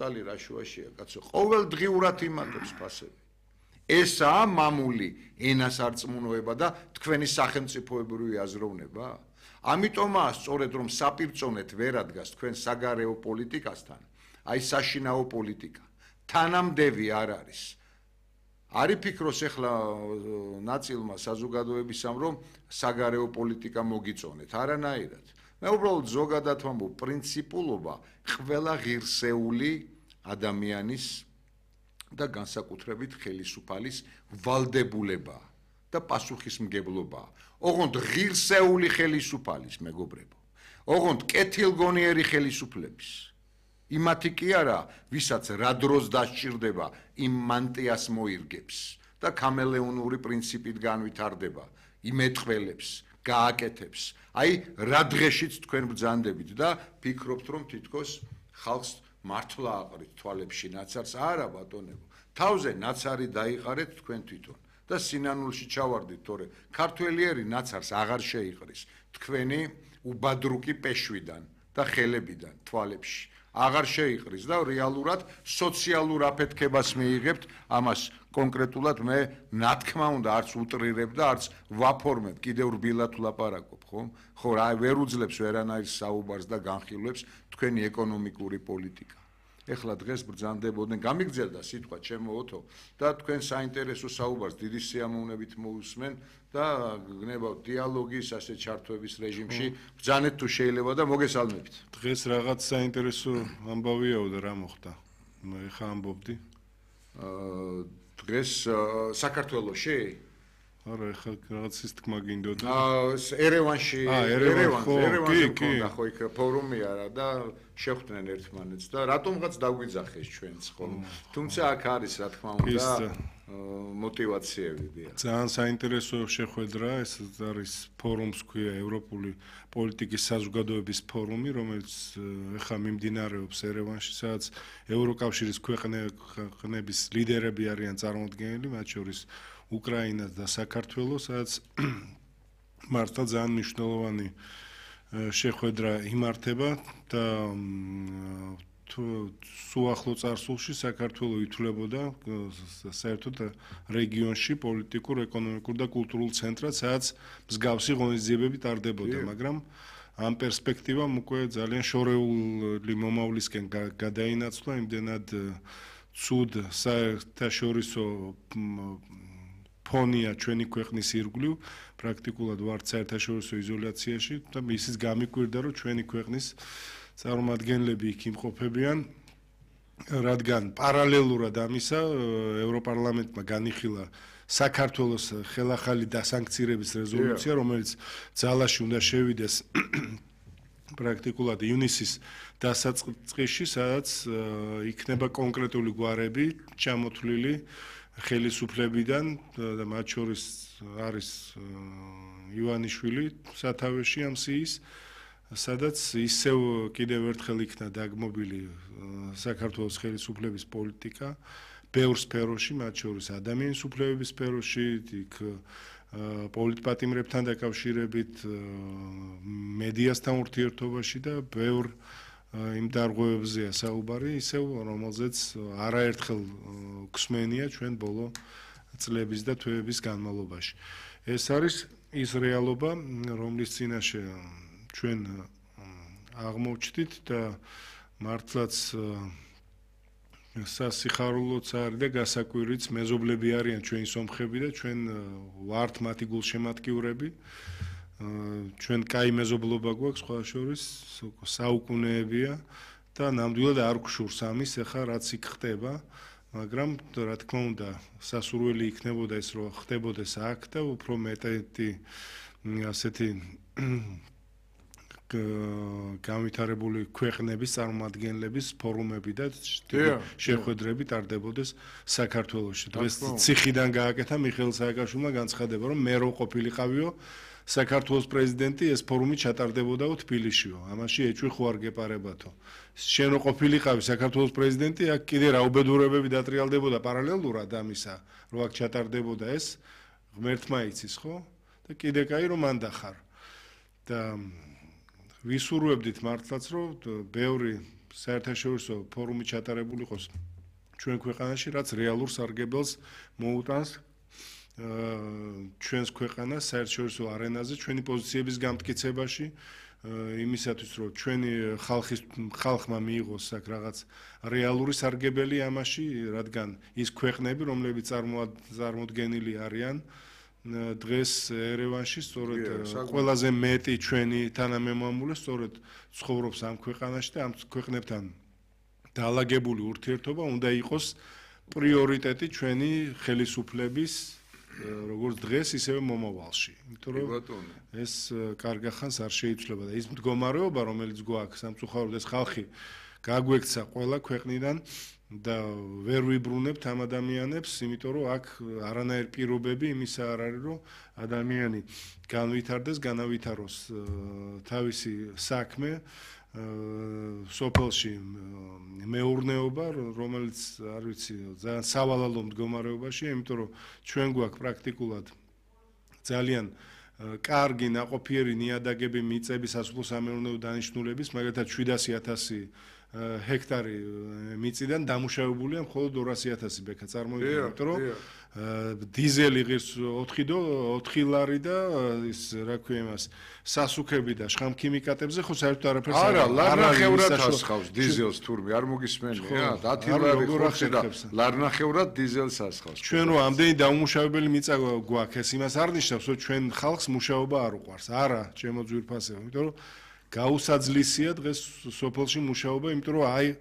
ნაფტალი რა შუაშია, კაცო, ყოველდღიურად იმატებს ფასები. ესაა მამული ენას არწმუნოება და თქვენი სახელმწიფოებრივი აზროვნება? ამიტომაა სწორედ რომ საპირწონეთ ვერ ადგას თქვენ საგარეო პოლიტიკასთან, აი საშინაო პოლიტიკა. თანამდევი არ არის. არის ფიქრობს ახლა ნაწილმა საზოგადოებისამ რომ საგარეო პოლიტიკა მოგიწონეთ, არანაირად. მე უბრალოდ ზოგადად ვამბობ, პრინციპულობა ყველა ღირსეული ადამიანის და განსაკუთრებით ხელისუფალის ვალდებულებაა და პასუხისმგებლობაა. ოღონდ ღირსეული ხელისუფალის, მეგობრებო, ოღონდ კეთილგონიერი ხელისუფლების, იმათი კი არა, ვისაც რა დროს დასჭირდება იმ მანტიას მოირგებს და ქამელეონური პრინციპით განვითარდება, იმეთყველებს, გააკეთებს. აი, რა დღეშიც თქვენ ბრძანდებით და ფიქრობთ, რომ თითქოს ხალხს მართლა აყრით თვალებში ნაცარს, არა ბატონებო. თავზე ნაცარი დაიყარეთ თქვენ თვითონ და სინანულში ჩავარდით, თორე ქართველიერი ნაცარს აღარ შეიყრის თქვენი უბადრუკი პეშვიდან და ხელებიდან თვალებში. აღარ შეიყრის და რეალურად სოციალურ აფეთქებას მიიღებთ, ამას კონკრეტულად მე ნათქმა უნდა არც უტრირებ და არც ვაფორმებ, კიდევ რბილად ვლაპარაკობ, ხო? ხო, რა ვერ უძლებს ვერანაირ საუბარს და განხილვებს თქვენი ეკონომიკური პოლიტიკა. ეხლა დღეს ბრძანდებოდნენ, გამიგრძელდა სიტყვა ჩემო ოთო და თქვენ საინტერესო საუბარს დიდი სიამოვნებით მოусმენ და გნებავთ დიალოგის ასე ჩართვების რეჟიმში, ბრძანეთ თუ შეიძლება და მოგესალმებით. დღეს რაღაც საინტერესო ამბავიაო და რა მოხდა? ეხა ამბობდი? დღეს საქართველოში არა, ეხლა რაღაც ის თქმა გინდოდა. ერევანში, ერევანში მქონდა ხო იქ ფორუმია რა და შეხვდნენ ერთმანეთს და რატომღაც დაგვიძახეს ჩვენც ხო. თუმცა აქ არის რა თქმა უნდა მოტივაციები. ძალიან საინტერესო შეხვედრა, ეს არის ფორუმს ქვია ევროპული პოლიტიკის საზოგადოების ფორუმი, რომელიც ეხლა მიმდინარეობს ერევანში, სადაც ევროკავშირის ქვეყნების ლიდერები არიან წარმოდგენილი, მათ შორის უკრაინა და საქართველოს, სადაც მართლა ძალიან მნიშვნელოვანი შეხვედრა იმართება და სულ ახლო წარსულში საქართველო ითვლებოდა საერთოდ რეგიონში პოლიტიკურ, ეკონომიკურ და კულტურულ ცენტრად, სადაც მსგავსი ღონისძიებები ტარდებოდა, მაგრამ ამ პერსპექტივამ უკვე ძალიან შორეული მომავლისკენ გადაინაცვლა, იმდენად ცუდ საერთაშორისო ფონია ჩვენი ქვეყნის ირგვლივ, პრაქტიკულად ვართ საერთაშორისო იზოლაციაში და ისიც გამიკვირდა, რომ ჩვენი ქვეყნის წარმომადგენლები იქ იმყოფებიან, რადგან პარალელურად ამისა ევროპარლამენტმა განიხილა საქართველოს ხელახალი დასანქცირების რეზოლუცია, რომელიც ძალაში უნდა შევიდეს პრაქტიკულად ივნისის დასაწყისში, სადაც იქნება კონკრეტული გვარები ჩამოთვლილი ხელისუფლებიდან და მათ შორის არის ივანიშვილი სათავეში ამ სიის, სადაც ისევ კიდევ ერთხელ იქნა დაგმობილი საქართველოს ხელისუფლების პოლიტიკა ბევრ სფეროში, მათ შორის ადამიანის უფლებების სფეროში, იქ პოლიტპატიმრებთან დაკავშირებით, მედიასთან ურთიერთობაში და ბევრ იმ დარღვევებზეა საუბარი, ისევ რომელზეც არაერთხელ გვსმენია ჩვენ ბოლო წლების და თვეების განმავლობაში. ეს არის ის რეალობა, რომლის წინაშე ჩვენ აღმოჩნდით და მართლაც სასიხარულოც არის და გასაკვირიც მეზობლები არიან ჩვენი სომხები და ჩვენ ვართ მათი გულშემატკივრები. ჩვენ კაი მეზობლობა გვაქვს სხვა შორის, საუკუნეებია და ნამდვილად არ გვშურს ამის ახლა რაც იქ ხდება, მაგრამ რა თქმა უნდა სასურველი იქნებოდა ეს რომ ხდებოდეს აქ და უფრო მეტი ასეთი განვითარებული ქვეყნების წარმომადგენლების ფორუმები და შეხვედრები ტარდებოდეს საქართველოში. დღეს ციხიდან გააკეთა მიხეილ სააკაშვილმა განცხადება, რომ მე რო ყოფილიყავიო საქართველოს პრეზიდენტი ეს ფორუმი ჩატარდებოდაო თბილისშიო. ამაში ეჭვი ხო არ გეპარებათო. შენ რო ყოფილიყავი საქართველოს პრეზიდენტი, აქ კიდე რა უბედურებები დატრიალდებოდა პარალელურად ამისა, რომ აქ ჩატარდებოდა ეს ღმერთმა იცის, ხო? და კიდე კაი რომ მან დახარ. და ვისურვებდით მართლაც რომ ბევრი საერთაშორისო ფორუმი ჩატარებული იყოს ჩვენ ქვეყანაში, რაც რეალურ სარგებელს მოუტანს ჩვენს ქვეყანას საერთაშორისო არენაზე, ჩვენი პოზიციების გამტკიცებაში, იმისათვის რომ ჩვენი ხალხმა მიიღოს აქ რაღაც რეალური სარგებელი ამაში, რადგან ის ქვეყნები, რომლებიც წარმოდგენილი არიან დღეს ერევანში, სწორედ ყველაზე მეტი ჩვენი თანამემამულე სწორედ ცხოვრობს ამ ქვეყანაში და ამ ქვეყნებთან დაალაგებული ურთიერთობა უნდა იყოს პრიორიტეტი ჩვენი ხელისუფლების როგორც დღეს, ისევე მომავალში. იმიტომ რომ ეს კარგახანს არ შეიცვლება და ის მდგომარეობა, რომელიც გვაქვს სამწუხაროდ ეს ხალხი გაგვექცა ყველა ქვეყნიდან და ვერ ვიბრუნებთ ამ ადამიანებს, იმიტომ რომ აქ არანაირ პირობები იმისა არ არის, რომ ადამიანი განვითარდეს, განავითაროს თავისი საქმე სოფელში მეურნეობა, რომელიც არ ვიცი, ძალიან სავალალო მდგომარეობაშია, იმიტომ რომ ჩვენ გვაქვს პრაქტიკულად ძალიან კარგი ნაყოფიერი ნიადაგები მიწები სასოფლო-სამეურნეო დანიშნულების, მაგალითად 700,000 ჰექტარი მიწიდან დამუშავებულია მხოლოდ 200,000 ბექა წარმოიდგინე, იმიტომ რომ დიზელი ღირს 4 ლარი და ის რა ქვია იმას სასუქები და შხამქიმიკატებზე ხო საერთოდ არაფერს არა ლარნახევრად ასხავს დიზელს თურმე არ მოგისმენია 10 ლარი ხორცი და ლარნახევრად დიზელს ასხავს ჩვენ რო ამდენი დამუშავებელი მიწა გვაქვს ეს იმას არ ნიშნავს რომ ჩვენ ხალხს მუშაობა არ უყვარს არა ჩემო ძვირფასეო იმიტომ რომ გაუსაძლისია დღეს სოფელში მუშაობა იმიტომ რომ აი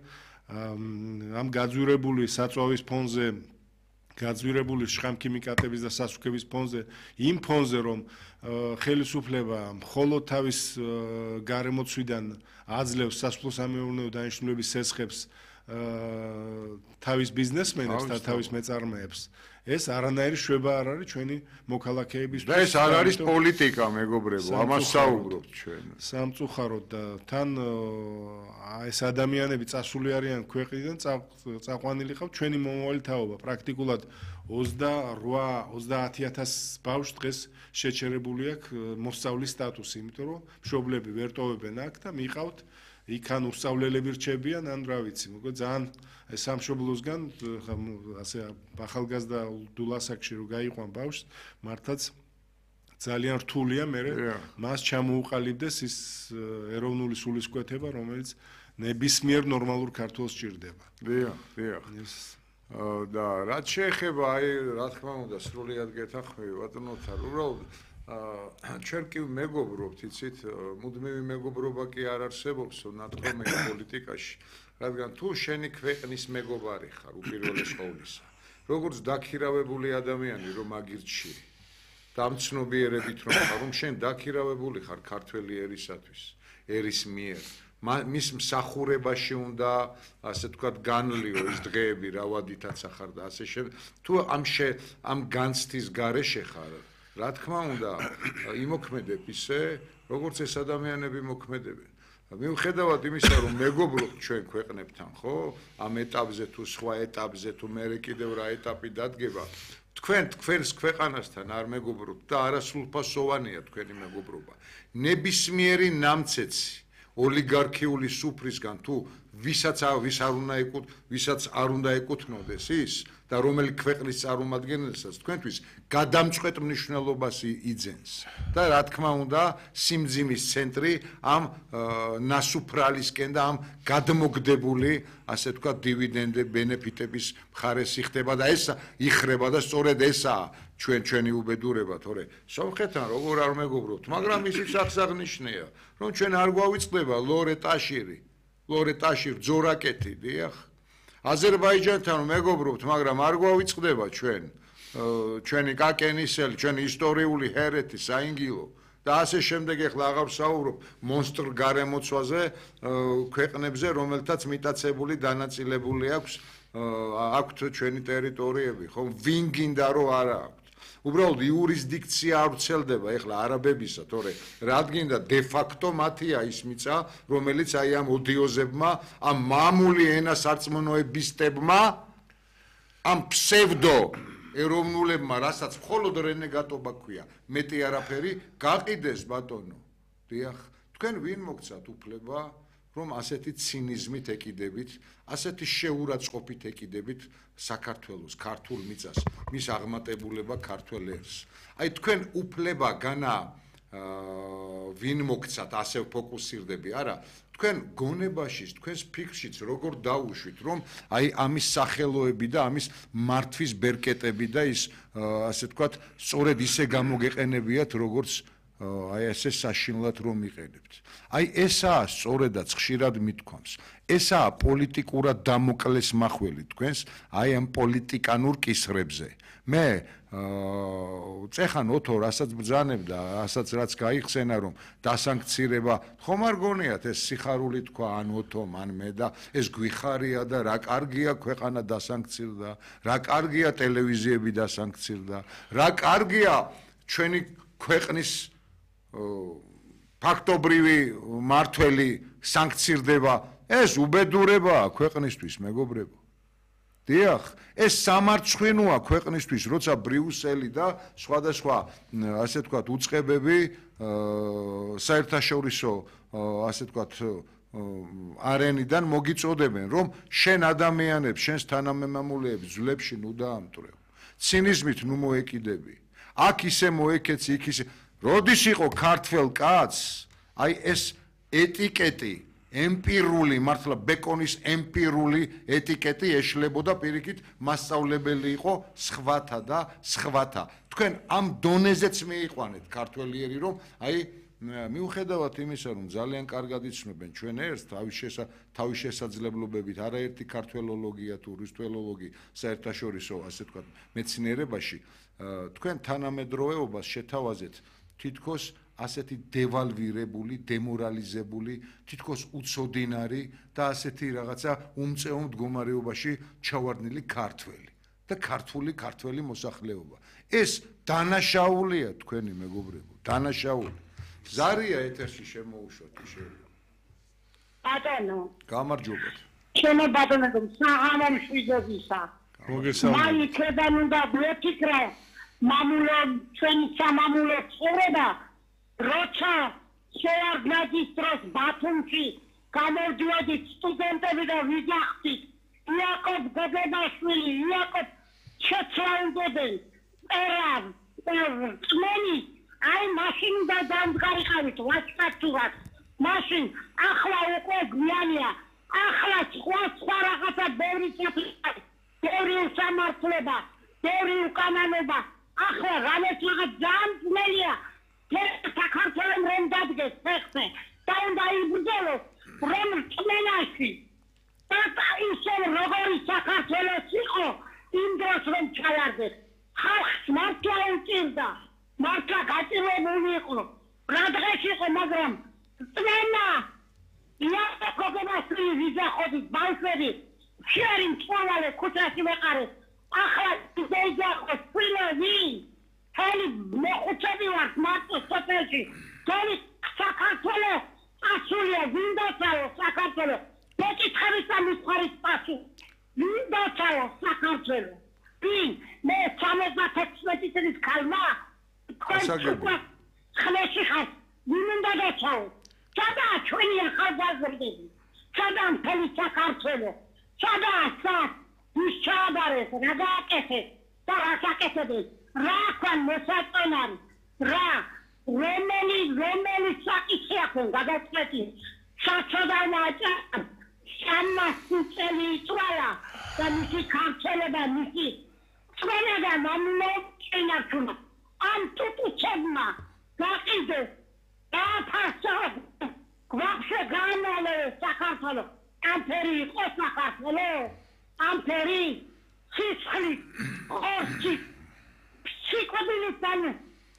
ამ გაძვირებული საწვავის ფონზე გაძვირებული შხამქიმიკატების და სასუქების ფონზე იმ ფონზე რომ ხელისუფლება მხოლოდ თავის გარემოცვიდან აძლევს სასოფლო-სამეურნეო დანიშნულების სესხებს თავის ბიზნესმენებს და თავის მეწარმეებს ეს არანაირი შვება არ არის ჩვენი მოქალაქეებისთვის და ეს არ არის პოლიტიკა მეგობრებო ამას საუბრობთ ჩვენ სამწუხაროდ და თან ეს ადამიანები წასული არიან ქვეყნიდან წაყვანილი ყავთ ჩვენი მომავალი თაობა პრაქტიკულად 28-30,000 ბავშვს დღეს შეჩერებული აქვს მოსწავლის სტატუსი იმიტომ რომ მშობლები ვერ ტოვებენ აქ და მიყავთ იქან უსწავლელები რჩებიან ან რა ვიცი მოკლედ ძალიან სამშობლოსგან ასე ახალგაზრდა დულასაკში რო გაიყვან ბავშვს მართლაც ძალიან რთულია მე მას ჩამოუყალიბდეს ის ეროვნული სულისკვეთება რომელიც ნებისმიერ ნორმალურ ქართველს სჭირდება დიახ და რაც შეეხება აი რა თქმა უნდა სრულიად გეთანხმები ბატონო თარ უბრალოდ ჩვენ კი მეგობრობთ იცით მუდმივი მეგობრობა კი არ არსებობს ნათქვამი პოლიტიკაში რადგან თუ შენი ქვეყნის მეგობარი ხარ უპირველეს ყოვლისა როგორც დაქირავებული ადამიანი რომ აგირჩი დამცნობიერებით რომ შენ დაქირავებული ხარ ქართველი ერისათვის ერის მიერ მის მსახურებაში უნდა ასე თქვა განლიო ეს დღეები რავადითაც ახარ და ასე შემდეგ თუ ამ განცდის გარეშე ხარ რა თქმა უნდა იმოქმედებ ისე როგორც ეს ადამიანები მოქმედებენ მიუხედავად იმისა რომ მეგობრობთ ჩვენ ქვეყნებთან ხო ამ ეტაპზე თუ სხვა ეტაპზე თუ მე კიდევ რა ეტაპი დადგება თქვენს ქვეყანასთან არ მეგობრობთ და არასრულფასოვანია თქვენი მეგობრობა ნებისმიერი ნამცეცი ოლიგარქიული სუფრისგან თუ ვისაც არ უნდა ეკუთვნოდეს ის და რომელი ქვეყნის წარმომადგენელსაც თქვენთვის გადამწყვეტ მნიშვნელობას იძენს და რა თქმა უნდა სიმძიმის ცენტრი ამ ნასუფრალისკენ და ამ გადმოგდებული ასე თქვა დივიდენდე ბენეფიტების მხარესი ხდება და ეს იხრება და სწორედ ესაა ჩვენი უბედურება თორე სომხეთთან როგორ არ მეგობრობთ მაგრამ ისიც აღსანიშნია რომ ჩვენ არ გვავიწყდება ლორე ტაშირი ძორაკეთი დიახ აზერბაიჯანთან მეგობრობთ მაგრამ არ გვავიწყდება ჩვენი კაკენისელი ჩვენი ისტორიული ჰერეთი საინგილო და ასე შემდეგ ეხლა აღარ ვსაუბრობ მონსტრ გარემოცვაზე ქვეყნებზე რომელთაც მიტაცებული დანაწილებული აქვთ ჩვენი ტერიტორიები ხო ვინ გინდა რომ არა აქვთ უბრალოდ იურისდიქცია არ ვრცელდება ეხლა არაბებისა თორე რადგინდა დე ფაქტო მათია ის მიწა რომელიც აი ამ ოდიოზებმა ამ მამული ენასარწმუნოებისტებმა ამ ფსევდო ეროვნულებმა რასაც მხოლოდ რენეგატობა ქვია მეტი არაფერი გაყიდეს ბატონო დიახ თქვენ ვინ მოგცათ უფლება რომ ასეთი ცინიზმით ეკიდებით, ასეთი შეურაცხყოფით ეკიდებით საქართველოს ქართულ მიწას, მის აღმატებულება ქართველ ერს. აი თქვენ უფლება განა ვინ მოგცათ ასე ფოკუსირდები, არა, თქვენ გონებაშიც, თქვენს ფიქრშიც როგორ დაუშვით, რომ აი ამის სახელოები და ამის მართვის ბერკეტები და ის ასე ვთქვათ, სწორედ ისე გამოგეყენებიათ, როგორც აი ესე საშინლად რომ იყენებთ. აი ესაა სწორედაც ხშირად მithქვამს. ესაა პოლიტიკურად დამოკლეს მახვილი თქვენს აი ამ პოლიტიკანურ კისრებზე. მე წეხან ოთო რასაც ბრძანებდა, რასაც რაც გაიხსენა რომ დასანქცირება, ხომ არ გონიათ ეს სიხარული თქვა ან ოთომ ან მე და ეს გვიხარია და რა კარგია ქვეყანა დასანქცირდა, რა კარგია ტელევიზიები დასანქცირდა, რა კარგია ჩვენი ქვეყნის ფაქტობრივი მართველი სანქცირდება, ეს უბედურებაა ქვეყნისთვის, მეგობრებო. დიახ, ეს სამარცხვინოა ქვეყნისთვის, როცა ბრიუსელი და სხვადასხვა, ასე ვთქვათ, უწყებები საერთაშორისო, ასე ვთქვათ, არენიდან მოგიწოდებენ, რომ შენ ადამიანებს, შენს თანამემამულეებს ძლებში ნუ დაამტვრევ. ცინიზმით ნუ მოეკიდები. აქ ისე მოეკეცი, იქ ისე როდის იყო ქართველ კაცს, აი ეს ეტიკეტი, ემპირული, მართლა ბეკონის ემპირული ეტიკეტი ეშლებოდა პირიქით მასწავლებელი იყო სხვათა და სხვათა. თქვენ ამ დონეზეც მიიყვანეთ ქართველიერი, რომ აი მიუხედავად იმისა, რომ ძალიან კარგად იცნობენ ჩვენ ერთს თავის შესაძლებლობებით, არაერთი ქართველოლოგია თუ რუსთველოლოგი საერთაშორისო, ასე ვთქვათ, მეცნიერებაში, თქვენ თანამედროვეობას შეთავაზეთ თითქოს ასეთი დევალვირებული, დემორალიზებული, თითქოს უცოდინარი და ასეთი რაღაცა უმწეო მდგომარეობაში ჩავარდნილი ქართველი და ქართველი მოსახლეობა. ეს დანაშაულია თქვენი მეგობრებო, დანაშაული. ზარია ეთერში შემოუშვათ შეიძლება. ბატონო. გამარჯობათ. ჩემო ბატონო, საღამომ შვიდობისა. მოგესალმებით. მაინც უნდა ვეთქრა, მამულო, ჩვენი სამამულო ცხოვრება როცა შევარდნაძის დროს ბათუმში გამოდიოდით სტუდენტები და ვიძახდით იაკობ გოგებაშვილი, იაკობ შეცვალდებენ, პერამ, წმენი, აი მაშინ უნდა დამდგარიყავით ვაჭკაცურად, მაშინ ახლა უკვე გვიანია, ახლა სხვა რაღაცა ბევრი საფრთხე, ბევრი უსამართლობა, ბევრი უკანონობა, ახლა რამეც რაღაც ძალიან ძნელია. საქართველოს რომ დადგეს ფეხზე და უნდა იბრძოლოს რომ წმენაში და ისე როგორი საქართველოს იყო იმ დროს რომ ჩავარდეს ხალხს მართლა უჭირდა მართლა გაწირებული იყო რა დღეს იყო მაგრამ წმენა იაკობ გოგებაშვილი ვიძახოდით ბავშვები შერი მწვალე ქუჩაში მეყარეს ახლა დაიძახოს ფილები Heli მოხუცები ვართ მარტო სოფელში. თელი საქართველოს ასულია, ვინდაცაო საქართველოს. მეკითხების და მიხარის პასუხი. ვინდაცაო საქართველოს. ვინ? მე 76 წლის ქალმა. გასაგებია. ხლეში ხარ. ვინ უნდა დაცაო? სადა ჩვენი ახალგაზრდები. სადა მთელი საქართველოს. სადა ის ჩააბარეს, რა გააკეთეს და რა საკეთებდეს. Rakon მოსაწონარი რა რომელი საკითხი აქვს გადაწყვეტი საწოდავაჭა სამასწელი იწვალა და მისი ქართველება მისი წვენება მომწინართუნა ამ თუთუჩებმა გაყიდე დააფასო გვახშე განალე საქართველო ამფერი იყო საქართველო ამფერი სიცხლი ხორცი სიკვდილისთან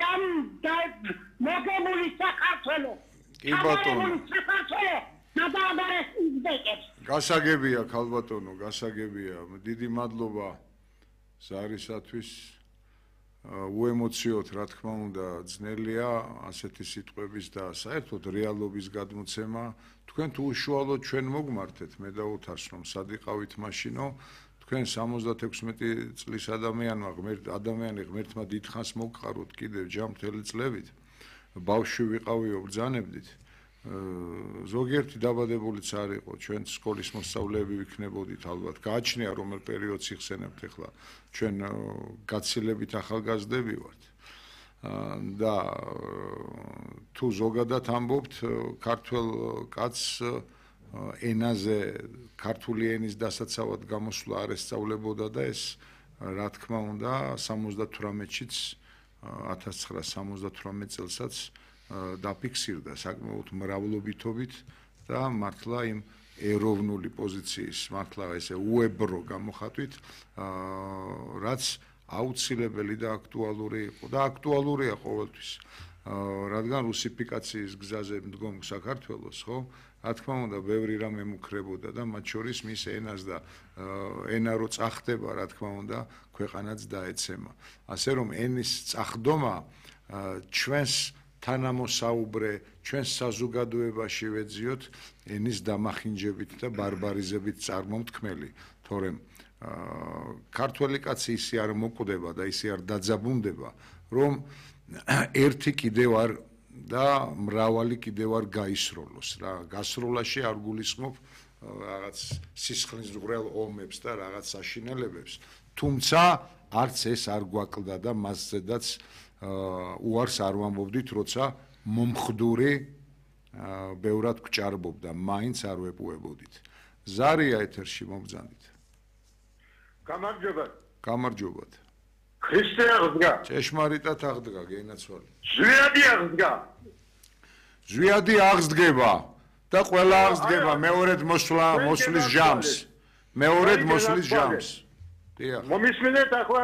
მოგებული საქართველო. კი ბატონო. საქართველო გადააბარეს უზბეკეთს. გასაგებია ქალბატონო, გასაგებია. დიდი მადლობა ზარისათვის. უემოციოთ, რა თქმა უნდა, ძნელია ასეთი სიტყვების და საერთოდ რეალობის გადმოცემა. თქვენ თუ უშუალოდ ჩვენ მოგმართეთ, მე და უთარს რომ სად იყავით მაშინო თქვენ 76 წლის ადამიანი ღმერთმა დიდხანს მოგყაროთ კიდევ ჯამთელი წლებით ბავშვი ვიყავიო ბრძანებდით ზოგიერთი დაბადებულიც არ იყო, ჩვენ სკოლის მოსწავლეები ვიქნებოდით ალბათ. გააჩნია რომელ პერიოდს იხსენებთ ახლა. ჩვენ გაცილებით ახალგაზრდები ვართ. და თუ ზოგადად ამბობთ, ქართველ კაცს ენაზე, ქართული ენის დასაცავად გამოსვლა არ ესწავლებოდა და ეს რა თქმა უნდა 78-შიც 1978 წელსაც დაფიქსირდა საკმაოდ მრავლობითობით და მართლა იმ ეროვნული პოზიციის მართლა ესე უებრო გამოხატვით რაც აუცილებელი და აქტუალური იყო და აქტუალურია ყოველთვის რადგან რუსიფიკაციის გზაზე მდგომ საქართველოს ხო რა თქმა უნდა ბევრი რამ ემუქრებოდა და მათ შორის მის ენას და ენა რო წახდება რა თქმა უნდა ქვეყანაც დაეცემა ასე რომ ენის წახდომა ჩვენს თანამოსაუბრე ჩვენს საზოგადოებაში ვეძიოთ ენის დამახინჯებით და ბარბარიზებით წარმომთქმელი თორემ ქართველი კაცი ისე არ მოკვდება და ისე არ დაძაბუნდება რომ ერთი კიდევ არ და მრავალი კიდევ არ გაისროლოს რა გასროლაში არ გულისხმობ რაღაც სისხლის მღვრელ ომებს და რაღაც საშინელებებს თუმცა არც ეს არ გვაკლდა და მასზედაც უარს არ ვამბობდით როცა მომხდური ბევრად გვჭარბობდა მაინც არ ვეპუებოდით ზარია ეთერში მომბრძანდით გამარჯობათ ქრისტე აღდგა ჭეშმარიტად აღდგა გენაცვალი ზვიადი აღდგა ზვიადი აღსდგება და ყველა აღსდგება მეორედ მოსვლის ჟამს მეორედ მოსვლის ჟამს დიახ მომისმინეთ ახლა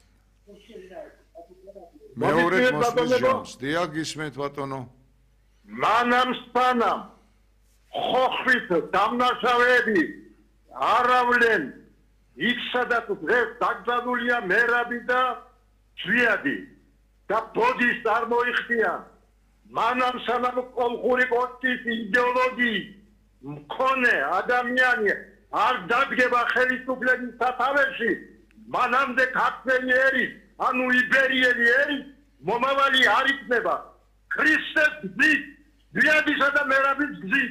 მეორედ მოსვლის ჟამს დიახ გისმენთ ბატონო მანამ სპანამ ხოხвит დამნაშავეები არავლენ იქსადაც დღეს დაგზავნილია მერაბი და ზვიადი და ბოდის არ მოიხდიან მანამ სანამ კოლხური კოშკის იდეოლოგიის მქონე ადამიანი არ დადგება ხელისუფლების სათავეში მანამდე ქართველი ერის ანუ იბერიელი ერის მომავალი არ იქნება ქრისტეს გზით ზვიადისა და მერაბის გზით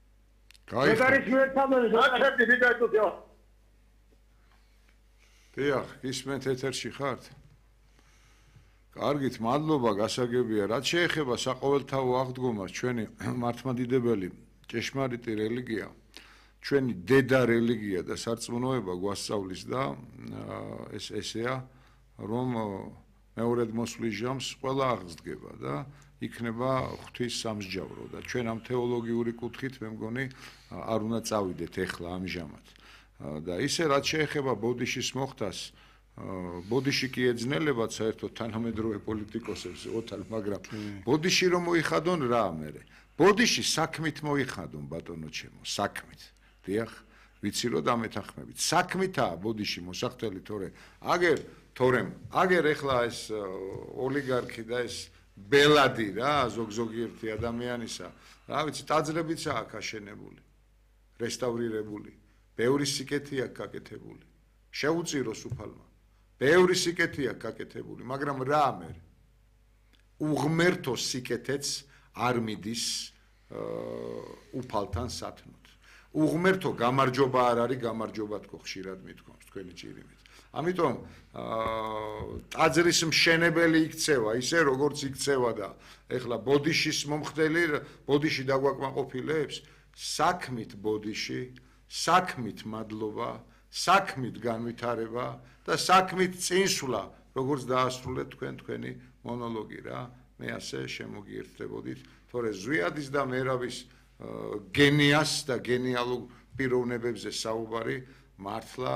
დიახ, ისმენთ ეთერში ხართ? კარგით, მადლობა, გასაგებია. რაც შეეხება საყოველთაო აღდგომას, ჩვენი მართლმადიდებელი ჭეშმარიტი რელიგია, ჩვენი დედა რელიგია და სარწმუნოება გვასწავლის და ესეა, რომ მეორედ მოსვლის ჟამს ყველა აღსდგება და იქნება ღვთის სამსჯავრო და ჩვენ ამ თეოლოგიური კუთხით მე მგონი არ უნდა წავიდეთ ეხლა ამჟამად. და ისე რაც შეეხება ბოდიშის მოხდას, ბოდიში კი ეძნელებათ საერთოდ თანამედროვე პოლიტიკოსებს ოთალ, მაგრამ ბოდიში რომ მოიხადონ რა მერე? ბოდიში საქმით მოიხადონ ბატონო ჩემო, საქმით. დიახ, ვიცი რომ დამეთანხმებით. საქმითაა ბოდიში მოსახდელი თორემ აგერ ეხლა ეს ოლიგარქი და ეს ბელადი რა ზოგიერთი ადამიანისა, რა ვიცი, ტაძრებიც აქვს აშენებული, რესტავრირებული. ბევრი სიკეთი აქვს გაკეთებული. შეუწიროს უფალმა. ბევრი სიკეთი აქვს გაკეთებული, მაგრამ რა ამერ? უღმერთო სიკეთეც არ მიდის უფალთან სათნოთ. უღმერთო გამარჯობა არ არის, გამარჯობა თქო ხშირად მithქვამს თქვენი ჭირიმით. ამიტომ ტაძრის მშენებელი იქცევა, ისე როგორც იქცევა და ეხლა ბოდიშის მომხდელი, ბოდიში დაგვაკმაყოფილებს, საქმით ბოდიში საქმით მადლობა, საქმით განვითარება და საქმით წინსვლა, როგორც დაასრულეთ თქვენი მონოლოგი რა. მე ასე შემოგიერთდებოდით, თორე ზვიადის და მერაბის გენიას და გენიალურ პიროვნებებზე საუბარი მართლა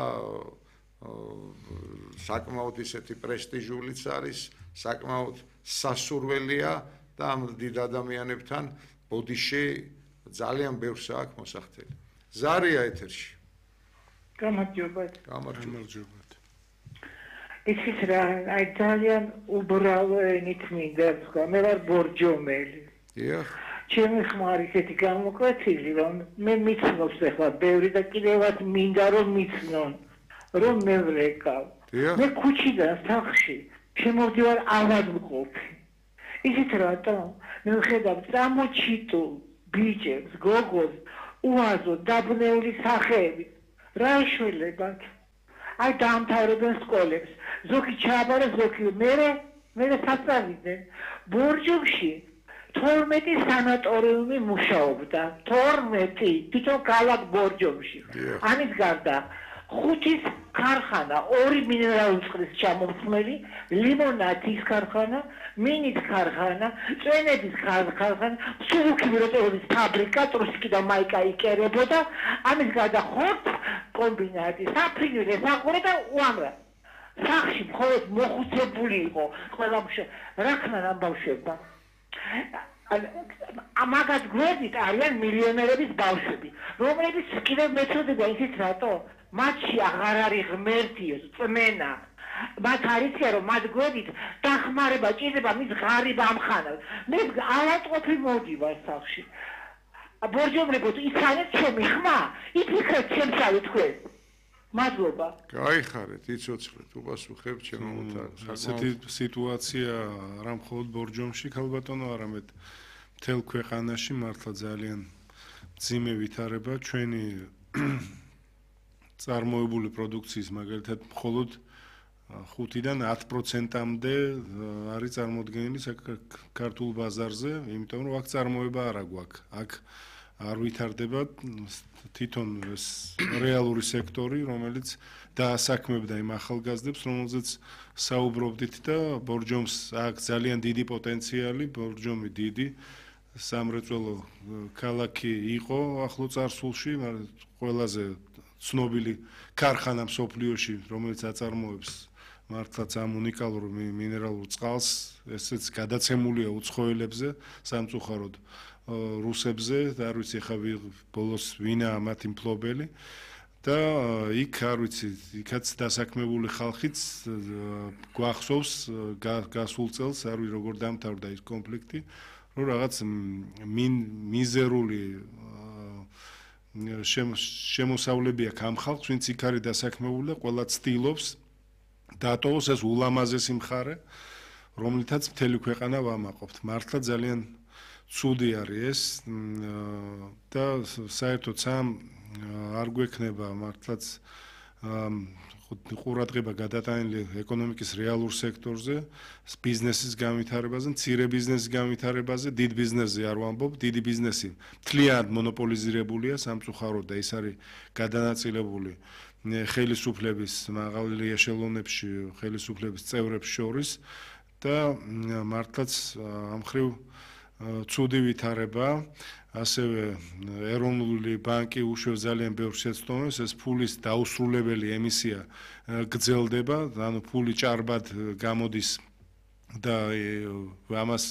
საკმაოდ ისეთი პრესტიჟულიც არის, საკმაოდ სასურველია და ამ დიდ ადამიანებთან ბოდიში ძალიან ბევრს აქვს მოსახდელი. ზარია ეთერში. გამარჯობათ. გამარჯობათ. იცით რა, აი ძალიან უბრალო ენით მინდა ვთქვა, მე ვარ ბორჯომელი. დიახ. ჩემი ხმარი ისეთი გამოკვეთილი, რომ მე მიცნობს ახლა ბევრი და კიდევაც მინდა რომ მიცნონ, რომ მე ვრეკავ. მე ქუჩიდან სახში შემოვდივარ ავადმყოფი. იცით რატომ? მე ვხედავ წამოჩიტულ ბიჭებს, გოგოს, უაზო დაბნეული სახეებით. რა ეშველებათ? აი დაამთავრებენ სკოლებს. ზოგი ჩააბარა, ზოგი მე სასწავლიდან. ბორჯომში 12 სანატორიუმი მუშაობდა. 12 თვითონ ქალაქ ბორჯომში. ამის გარდა 5 ქარხანა, 2 მინერალური წყლის ჩამომხსნელი, ლიმონადის ქარხანა, მინით ქარხანა, წვენების ქარხანა, სულუქიმროტეების ფაბრიკა, ტრუსკი და მაიკა იკერებოდა, ამის გარდა ხორცს კომბინატი, საფრინველე, საყურე და უამრავ. სახში მხოლოდ მოხუცებული იყო ყველა რა ქნან ამ ბავშვებმა. ამაგად გვერდით არიან მილიონერების ბავშვები, რომლებიც კიდევ მეწოდება ისიც რატო? მათში აღარ არის ღმერთი, წმენა. მათ არიცია რომ მათ გვერდით დახმარება ჭირდება მის ღარიბ ამხანად. მე ავატყოფი მოდივარ სახში. ბორჯომლებო, იცანეთ ჩემი ხმა? იფიქრეთ ჩემსავე თქვენ. მადლობა. გაიხარეთ, იცოცხლეთ, უპასუხებ ჩემო მოთანს. ასეთი სიტუაცია არა მხოლოდ ბორჯომში, ქალბატონო, არამედ მთელ ქვეყანაში მართლა ძალიან მძიმე ვითარება ჩვენი წარმოებული პროდუქციის მაგალითად მხოლოდ 5-დან 10%-მდე არის წარმოდგენილი ქართულ ბაზარზე, იმიტომ რომ აქ წარმოება არ აგვაქვს. აქ არ ვითარდება თვითონ ეს რეალური სექტორი, რომელიც დაასაქმებდა იმ ახალგაზრდებს, რომელზეც საუბრობდით და ბორჯომს აქ ძალიან დიდი პოტენციალი, ბორჯომი დიდი სამრეწველო ქალაქი იყო ახლო წარსულში, ყველაზე ცნობილი ქარხანა მსოფლიოში, რომელიც აწარმოებს მართლაც ამ უნიკალურ მინერალურ წყალს, ესეც გადაცემულია უცხოელებზე, სამწუხაროდ რუსებზე და არ ვიცი ხა ბოლოს ვინაა მათი მფლობელი და იქ არ ვიცი, იქაც დასაქმებული ხალხიც გვახსოვს გასულ წელს, არ ვიცი როგორ დამთავრდა ის კონფლიქტი, რომ რაღაც მიზერული შემოსავლები აქვს ამ ხალხს, ვინც იქ არის დასაქმებული და ყველა ცდილობს დატოვოს ეს ულამაზესი მხარე, რომლითაც მთელი ქვეყანა ვამაყობთ. მართლა ძალიან ცუდი არის ეს და საერთოდ სამ არ გვექნება მართლაც ყურადღება გადატანილი ეკონომიკის რეალურ სექტორზე, ბიზნესის განვითარებაზე, მცირე ბიზნესის განვითარებაზე, დიდ ბიზნესზე არ ვამბობ, დიდი ბიზნესი მთლიანად მონოპოლიზირებულია სამწუხაროდ და ის არის გადანაწილებული ხელისუფლების მაღალი ეშელონებში, ხელისუფლების წევრებს შორის და მართლაც ამ ხრივ ცუდი ვითარება, ასევე ეროვნული ბანკი უშვებს ძალიან ბევრ შეცდომებს, ეს ფულის დაუსრულებელი ემისია გრძელდება, ანუ ფული ჭარბად გამოდის და ამას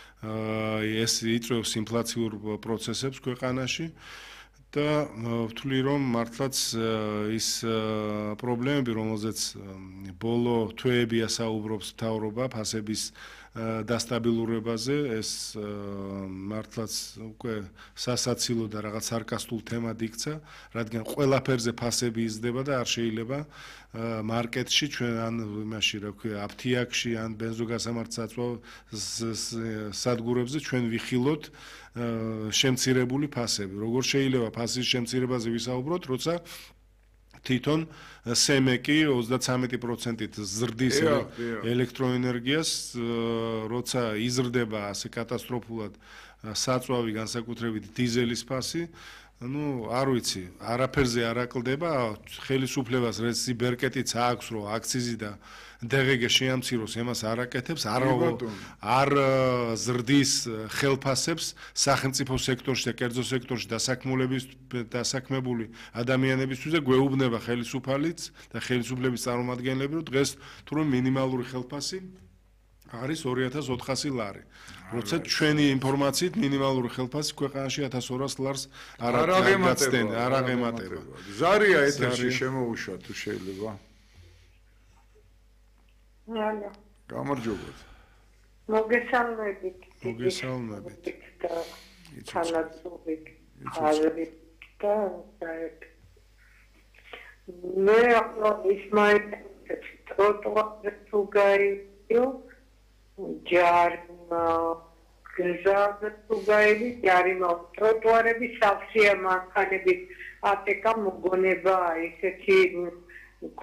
ეს იწვევს ინფლაციურ პროცესებს ქვეყანაში და ვთვლი რომ მართლაც ის პრობლემები, რომელზეც ბოლო თვეებია საუბრობს მთავრობა ფასების დასტაბილურებაზე, ეს მართლაც უკვე სასაცილო და რაღაც სარკასტულ თემად იქცა, რადგან ყველაფერზე ფასები იზრდება და არ შეიძლება მარკეტში ჩვენ ან იმაში რა ქვია აფთიაქში ან ბენზოგასამართსაცვალ სადგურებზე ჩვენ ვიხილოთ შემცირებული ფასები. როგორ შეიძლება ფასის შემცირებაზე ვისაუბროთ, როცა თვითონ სემეკი 33%-ით ზრდის ელექტროენერგიას, როცა იზრდება ასე კატასტროფულად საწვავი, განსაკუთრებით დიზელის ფასი, ну, არ ვიცი, არაფერზე არ აკლდება, ხელისუფლებას რეცი ბერკეტიც აქვს, რომ აქციზი და DGG შეამციროს, ემას არ აკეთებს, არ ზრდის ხელფასებს სახელმწიფო სექტორში და კერძო სექტორში დასაქმებული ადამიანებისთვის და გვეუბნება ხელისუფალიც და ხელისუფლების წარმომადგენლები, რომ დღეს თურმე მინიმალური ხელფასი არის 2400 ლარი. როცა ჩვენი ინფორმაციით მინიმალური ხელფასი ქვეყანაში 1200 ლარს არ აღემატება. ზარია ეთერში შემოუშვა თუ შეიძლება. ალო. გამარჯობათ. მოგესალმებით. მოგესალმებით. თანაცობით. ხალხი და მე ის მაინტერესებს ტროტუარზე თუ გაიო ჯარმა გზაზე თუ გაივით, ჯარიმავ ტროტუარები სავსეა მანქანებით ატეკა მოგონებაა, ესეთი